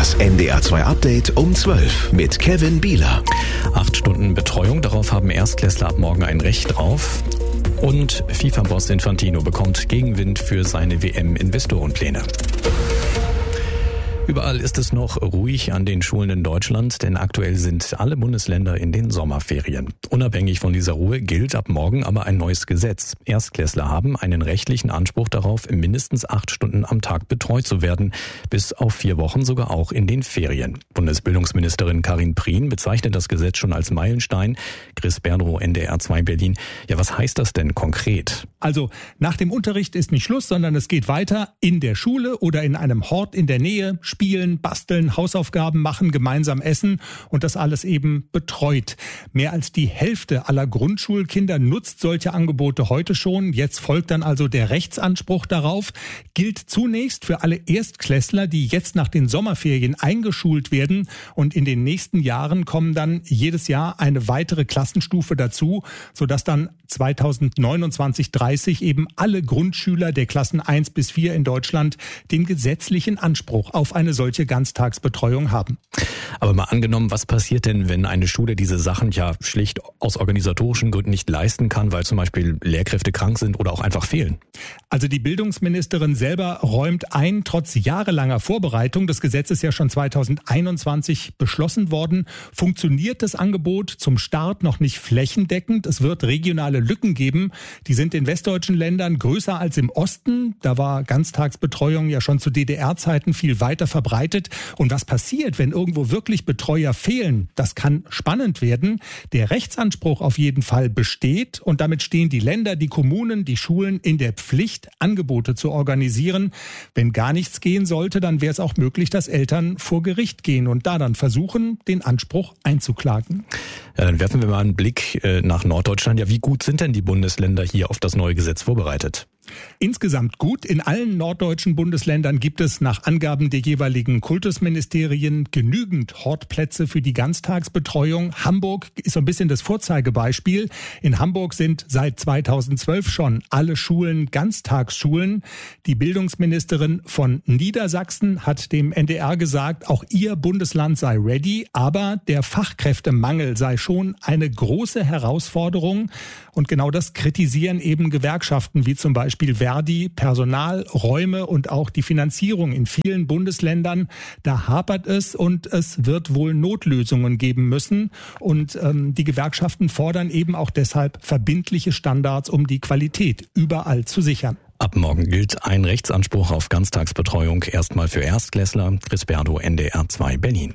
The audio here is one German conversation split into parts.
Das NDR2 Update um 12 mit Kevin Bieler. 8 Stunden Betreuung, darauf haben Erstklässler ab morgen ein Recht drauf. Und FIFA-Boss Infantino bekommt Gegenwind für seine WM-Investorenpläne. Überall ist es noch ruhig an den Schulen in Deutschland, denn aktuell sind alle Bundesländer in den Sommerferien. Unabhängig von dieser Ruhe gilt ab morgen aber ein neues Gesetz. Erstklässler haben einen rechtlichen Anspruch darauf, mindestens 8 Stunden am Tag betreut zu werden, bis auf 4 Wochen sogar auch in den Ferien. Bundesbildungsministerin Karin Prien bezeichnet das Gesetz schon als Meilenstein. Chris Bernrow, NDR2 Berlin. Ja, was heißt das denn konkret? Also, nach dem Unterricht ist nicht Schluss, sondern es geht weiter in der Schule oder in einem Hort in der Nähe. Spielen, basteln, Hausaufgaben machen, gemeinsam essen und das alles eben betreut. Mehr als die Hälfte aller Grundschulkinder nutzt solche Angebote heute schon. Jetzt folgt dann also der Rechtsanspruch darauf. Gilt zunächst für alle Erstklässler, die jetzt nach den Sommerferien eingeschult werden. Und in den nächsten Jahren kommen dann jedes Jahr eine weitere Klassenstufe dazu, sodass dann 2029/30 eben alle Grundschüler der Klassen 1 bis 4 in Deutschland den gesetzlichen Anspruch auf eine solche Ganztagsbetreuung haben. Aber mal angenommen, was passiert denn, wenn eine Schule diese Sachen ja schlicht aus organisatorischen Gründen nicht leisten kann, weil zum Beispiel Lehrkräfte krank sind oder auch einfach fehlen? Also die Bildungsministerin selber räumt ein, trotz jahrelanger Vorbereitung, das Gesetz ist ja schon 2021 beschlossen worden, funktioniert das Angebot zum Start noch nicht flächendeckend. Es wird regionale Lücken geben. Die sind in westdeutschen Ländern größer als im Osten. Da war Ganztagsbetreuung ja schon zu DDR-Zeiten viel weiter verbreitet. Und was passiert, wenn irgendwo wirklich Betreuer fehlen? Das kann spannend werden. Der Rechtsanspruch auf jeden Fall besteht und damit stehen die Länder, die Kommunen, die Schulen in der Pflicht, Angebote zu organisieren. Wenn gar nichts gehen sollte, dann wäre es auch möglich, dass Eltern vor Gericht gehen und da dann versuchen, den Anspruch einzuklagen. Ja, dann werfen wir mal einen Blick nach Norddeutschland. Ja, wie gut sind denn die Bundesländer hier auf das neue Gesetz vorbereitet? Insgesamt gut. In allen norddeutschen Bundesländern gibt es nach Angaben der jeweiligen Kultusministerien genügend Hortplätze für die Ganztagsbetreuung. Hamburg ist so ein bisschen das Vorzeigebeispiel. In Hamburg sind seit 2012 schon alle Schulen Ganztagsschulen. Die Bildungsministerin von Niedersachsen hat dem NDR gesagt, auch ihr Bundesland sei ready, aber der Fachkräftemangel sei schon eine große Herausforderung. Und genau das kritisieren eben Gewerkschaften wie zum Beispiel Verdi, Personal, Räume und auch die Finanzierung in vielen Bundesländern. Da hapert es und es wird wohl Notlösungen geben müssen. Und die Gewerkschaften fordern eben auch deshalb verbindliche Standards, um die Qualität überall zu sichern. Ab morgen gilt ein Rechtsanspruch auf Ganztagsbetreuung erstmal für Erstklässler. Chris Bernrow, NDR2 Berlin.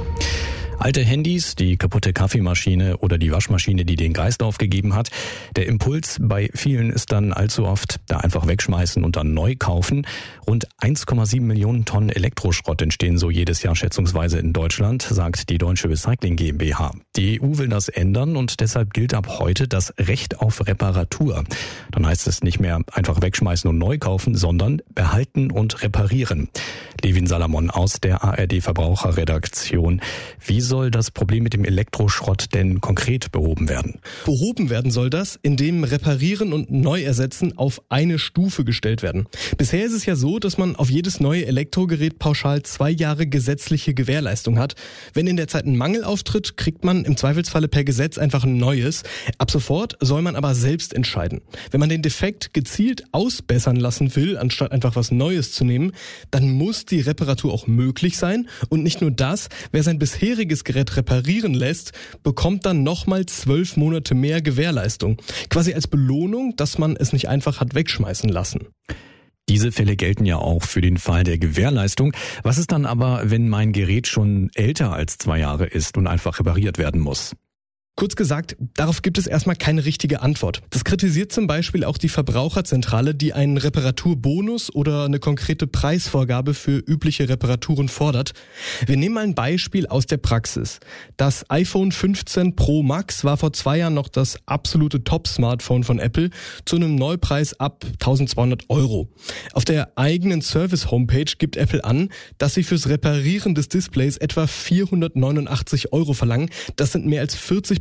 Alte Handys, die kaputte Kaffeemaschine oder die Waschmaschine, die den Geist aufgegeben hat. Der Impuls bei vielen ist dann allzu oft, da einfach wegschmeißen und dann neu kaufen. Rund 1,7 Millionen Tonnen Elektroschrott entstehen so jedes Jahr schätzungsweise in Deutschland, sagt die Deutsche Recycling GmbH. Die EU will das ändern und deshalb gilt ab heute das Recht auf Reparatur. Dann heißt es nicht mehr einfach wegschmeißen und neu kaufen, sondern behalten und reparieren. Levin Salamon aus der ARD Verbraucherredaktion. Wie soll das Problem mit dem Elektroschrott denn konkret behoben werden? Behoben werden soll das, indem Reparieren und Neuersetzen auf eine Stufe gestellt werden. Bisher ist es ja so, dass man auf jedes neue Elektrogerät pauschal 2 Jahre gesetzliche Gewährleistung hat. Wenn in der Zeit ein Mangel auftritt, kriegt man im Zweifelsfalle per Gesetz einfach ein neues. Ab sofort soll man aber selbst entscheiden. Wenn man den Defekt gezielt ausbessern lassen will, anstatt einfach was Neues zu nehmen, dann muss die Reparatur auch möglich sein. Und nicht nur das, wer sein bisheriges Gerät reparieren lässt, bekommt dann nochmal 12 Monate mehr Gewährleistung. Quasi als Belohnung, dass man es nicht einfach hat wegschmeißen lassen. Diese Fälle gelten ja auch für den Fall der Gewährleistung. Was ist dann aber, wenn mein Gerät schon älter als 2 Jahre ist und einfach repariert werden muss? Kurz gesagt, darauf gibt es erstmal keine richtige Antwort. Das kritisiert zum Beispiel auch die Verbraucherzentrale, die einen Reparaturbonus oder eine konkrete Preisvorgabe für übliche Reparaturen fordert. Wir nehmen mal ein Beispiel aus der Praxis. Das iPhone 15 Pro Max war vor 2 Jahren noch das absolute Top-Smartphone von Apple zu einem Neupreis ab 1.200 €. Auf der eigenen Service-Homepage gibt Apple an, dass sie fürs Reparieren des Displays etwa 489 € verlangen. Das sind mehr als 40%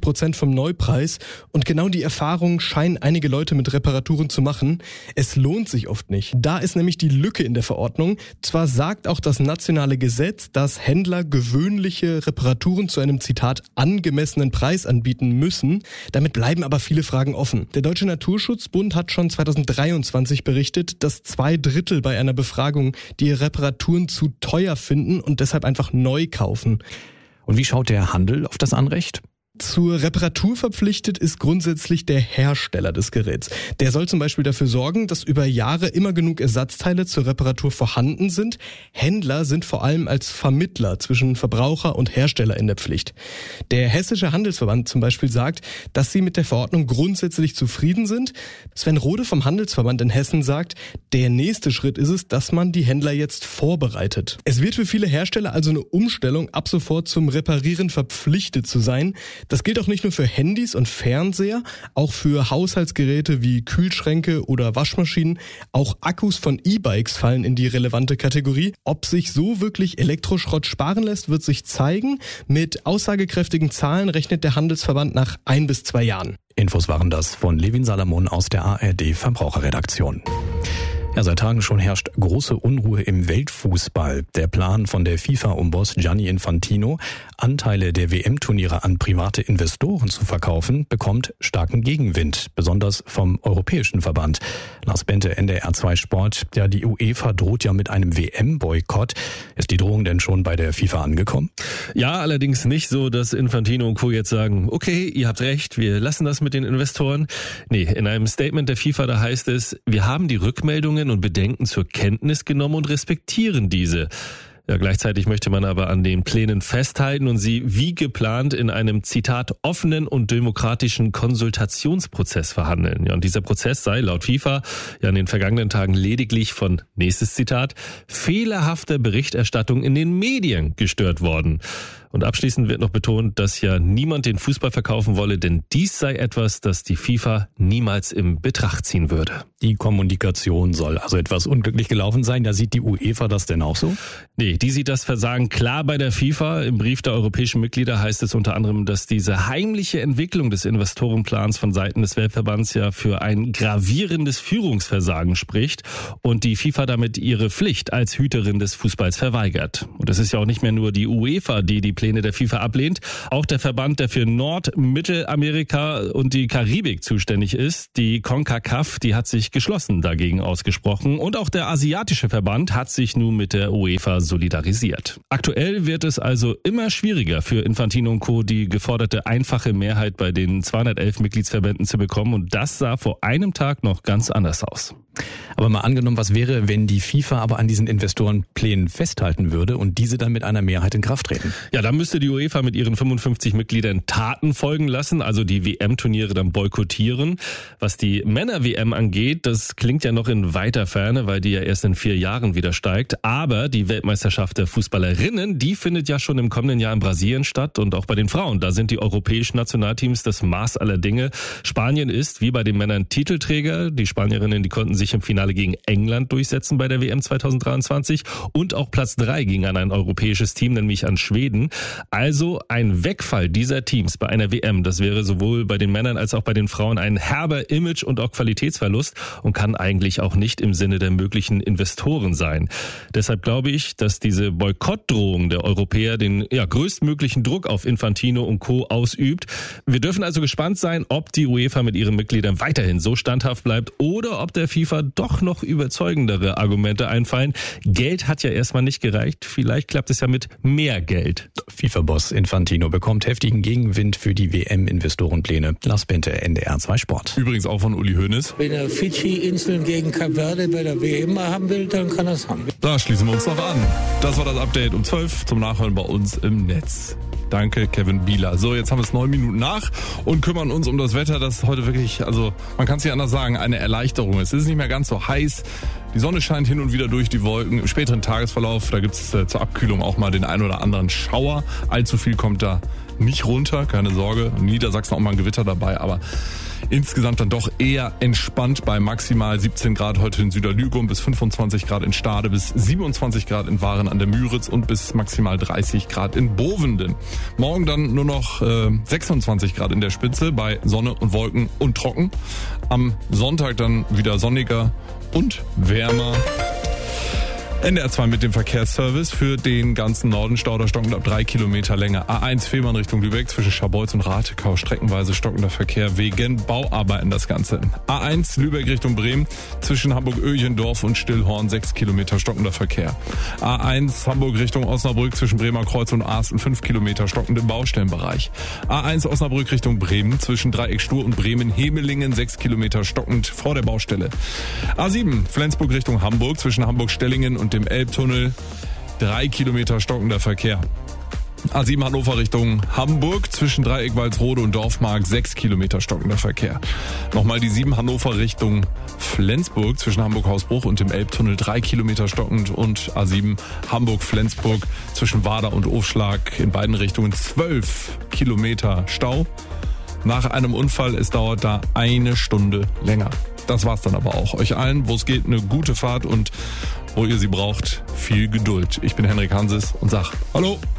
50% vom Neupreis. Und genau die Erfahrung scheinen einige Leute mit Reparaturen zu machen. Es lohnt sich oft nicht. Da ist nämlich die Lücke in der Verordnung. Zwar sagt auch das nationale Gesetz, dass Händler gewöhnliche Reparaturen zu einem, Zitat, angemessenen Preis anbieten müssen. Damit bleiben aber viele Fragen offen. Der Deutsche Naturschutzbund hat schon 2023 berichtet, dass 2/3 bei einer Befragung die Reparaturen zu teuer finden und deshalb einfach neu kaufen. Und wie schaut der Handel auf das Anrecht? Zur Reparatur verpflichtet ist grundsätzlich der Hersteller des Geräts. Der soll zum Beispiel dafür sorgen, dass über Jahre immer genug Ersatzteile zur Reparatur vorhanden sind. Händler sind vor allem als Vermittler zwischen Verbraucher und Hersteller in der Pflicht. Der Hessische Handelsverband zum Beispiel sagt, dass sie mit der Verordnung grundsätzlich zufrieden sind. Sven Rode vom Handelsverband in Hessen sagt, der nächste Schritt ist es, dass man die Händler jetzt vorbereitet. Es wird für viele Hersteller also eine Umstellung, ab sofort zum Reparieren verpflichtet zu sein. Das gilt auch nicht nur für Handys und Fernseher, auch für Haushaltsgeräte wie Kühlschränke oder Waschmaschinen. Auch Akkus von E-Bikes fallen in die relevante Kategorie. Ob sich so wirklich Elektroschrott sparen lässt, wird sich zeigen. Mit aussagekräftigen Zahlen rechnet der Handelsverband nach 1 bis 2 Jahren. Infos waren das von Levin Salamon aus der ARD Verbraucherredaktion. Ja, seit Tagen schon herrscht große Unruhe im Weltfußball. Der Plan von der FIFA um Boss Gianni Infantino, Anteile der WM-Turniere an private Investoren zu verkaufen, bekommt starken Gegenwind, besonders vom Europäischen Verband. Lars Bente, NDR 2 Sport. Ja, die UEFA droht ja mit einem WM-Boykott. Ist die Drohung denn schon bei der FIFA angekommen? Ja, allerdings nicht so, dass Infantino und Co. jetzt sagen, okay, ihr habt recht, wir lassen das mit den Investoren. Nee, in einem Statement der FIFA, da heißt es, wir haben die Rückmeldungen und Bedenken zur Kenntnis genommen und respektieren diese. Ja, gleichzeitig möchte man aber an den Plänen festhalten und sie wie geplant in einem, Zitat, offenen und demokratischen Konsultationsprozess verhandeln. Ja, und dieser Prozess sei laut FIFA ja in den vergangenen Tagen lediglich von, nächstes Zitat, fehlerhafter Berichterstattung in den Medien gestört worden. Und abschließend wird noch betont, dass ja niemand den Fußball verkaufen wolle, denn dies sei etwas, das die FIFA niemals in Betracht ziehen würde. Die Kommunikation soll also etwas unglücklich gelaufen sein. Da sieht die UEFA das denn auch so? Nee, die sieht das Versagen klar bei der FIFA. Im Brief der europäischen Mitglieder heißt es unter anderem, dass diese heimliche Entwicklung des Investorenplans von Seiten des Weltverbands ja für ein gravierendes Führungsversagen spricht und die FIFA damit ihre Pflicht als Hüterin des Fußballs verweigert. Und es ist ja auch nicht mehr nur die UEFA, die Pläne der FIFA ablehnt. Auch der Verband, der für Nord-, Mittelamerika und die Karibik zuständig ist, die CONCACAF, die hat sich geschlossen dagegen ausgesprochen. Und auch der asiatische Verband hat sich nun mit der UEFA solidarisiert. Aktuell wird es also immer schwieriger für Infantino und Co., die geforderte einfache Mehrheit bei den 211 Mitgliedsverbänden zu bekommen. Und das sah vor einem Tag noch ganz anders aus. Aber mal angenommen, was wäre, wenn die FIFA aber an diesen Investorenplänen festhalten würde und diese dann mit einer Mehrheit in Kraft treten? Ja, dann müsste die UEFA mit ihren 55 Mitgliedern Taten folgen lassen, also die WM-Turniere dann boykottieren. Was die Männer-WM angeht, das klingt ja noch in weiter Ferne, weil die ja erst in 4 Jahren wieder steigt. Aber die Weltmeisterschaft der Fußballerinnen, die findet ja schon im kommenden Jahr in Brasilien statt und auch bei den Frauen. Da sind die europäischen Nationalteams das Maß aller Dinge. Spanien ist, wie bei den Männern, Titelträger. Die Spanierinnen, die konnten sich im Finale gegen England durchsetzen bei der WM 2023 und auch Platz 3 ging an ein europäisches Team, nämlich an Schweden. Also ein Wegfall dieser Teams bei einer WM, das wäre sowohl bei den Männern als auch bei den Frauen ein herber Image- und auch Qualitätsverlust und kann eigentlich auch nicht im Sinne der möglichen Investoren sein. Deshalb glaube ich, dass diese Boykottdrohung der Europäer den größtmöglichen Druck auf Infantino und Co. ausübt. Wir dürfen also gespannt sein, ob die UEFA mit ihren Mitgliedern weiterhin so standhaft bleibt oder ob der FIFA doch noch überzeugendere Argumente einfallen. Geld hat ja erstmal nicht gereicht. Vielleicht klappt es ja mit mehr Geld. FIFA-Boss Infantino bekommt heftigen Gegenwind für die WM-Investorenpläne. Lars Bente, NDR 2 Sport. Übrigens auch von Uli Hoeneß. Wenn er Fidschi-Inseln gegen Kap Verde bei der WM haben will, dann kann er es haben. Da schließen wir uns noch an. Das war das Update um 12 zum Nachhören bei uns im Netz. Danke, Kevin Bieler. So, jetzt haben wir es 9 Minuten nach und kümmern uns um das Wetter, das heute wirklich, also man kann es nicht anders sagen, eine Erleichterung ist. Es ist nicht mehr ganz so heiß. Die Sonne scheint hin und wieder durch die Wolken. Im späteren Tagesverlauf, da gibt es zur Abkühlung auch mal den ein oder anderen Schauer. Allzu viel kommt da nicht runter, keine Sorge. In Niedersachsen auch mal ein Gewitter dabei, aber insgesamt dann doch eher entspannt bei maximal 17 Grad heute in Süderlügum, bis 25 Grad in Stade, bis 27 Grad in Waren an der Müritz und bis maximal 30 Grad in Bovenden. Morgen dann nur noch 26 Grad in der Spitze bei Sonne und Wolken und trocken. Am Sonntag dann wieder sonniger und wärmer. NDR 2 mit dem Verkehrsservice für den ganzen Norden. Stauder stockend ab 3 Kilometer Länge. A1 Fehmarn Richtung Lübeck zwischen Scharbeutz und Rathekau. Streckenweise stockender Verkehr wegen Bauarbeiten das Ganze. A1 Lübeck Richtung Bremen zwischen Hamburg-Öhlendorf und Stillhorn 6 Kilometer stockender Verkehr. A1 Hamburg Richtung Osnabrück zwischen Bremer Kreuz und Asten 5 Kilometer stockend im Baustellenbereich. A1 Osnabrück Richtung Bremen zwischen Dreieck Stur und Bremen-Hemelingen 6 Kilometer stockend vor der Baustelle. A7 Flensburg Richtung Hamburg zwischen Hamburg-Stellingen und dem Elbtunnel 3 Kilometer stockender Verkehr. A7 Hannover Richtung Hamburg zwischen Dreieck Walsrode und Dorfmark 6 Kilometer stockender Verkehr. Nochmal die 7 Hannover Richtung Flensburg zwischen Hamburg-Hausbruch und dem Elbtunnel 3 Kilometer stockend und A7 Hamburg-Flensburg zwischen Wader und Ofschlag in beiden Richtungen 12 Kilometer Stau. Nach einem Unfall, es dauert da 1 Stunde länger. Das war's dann aber auch. Euch allen, wo es geht, eine gute Fahrt und wo ihr sie braucht, viel Geduld. Ich bin Henrik Hanses und sag Hallo.